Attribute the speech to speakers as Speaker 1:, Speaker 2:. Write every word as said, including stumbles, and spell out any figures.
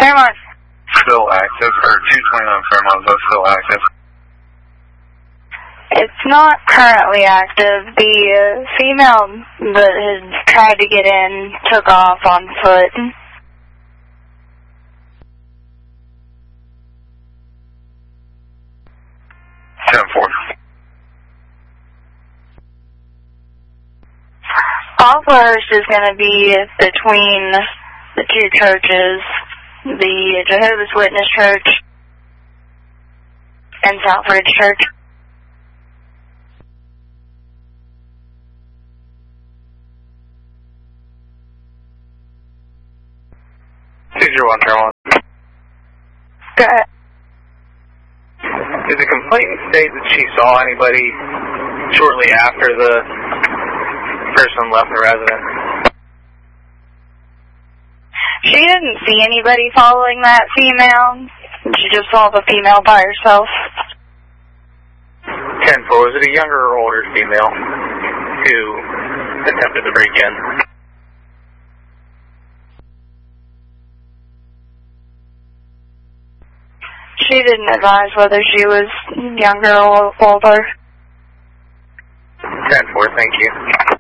Speaker 1: Fairmont.
Speaker 2: Still active, or two twenty-nine Fairmont, that's still active.
Speaker 1: It's not currently active. The uh, female that had tried to get in took off on foot.
Speaker 2: ten four.
Speaker 1: Falkhurst is going to be between the two churches, the Jehovah's Witness Church and Southridge Church.
Speaker 2: two zero one, Fairmont.
Speaker 1: Go ahead.
Speaker 2: Did the complainant state that she saw anybody shortly after the person left the residence?
Speaker 1: She didn't see anybody following that female. She just saw the female by herself.
Speaker 2: ten four, was it a younger or older female who attempted to break in?
Speaker 1: She didn't advise whether she was younger or older.
Speaker 2: ten four, thank you.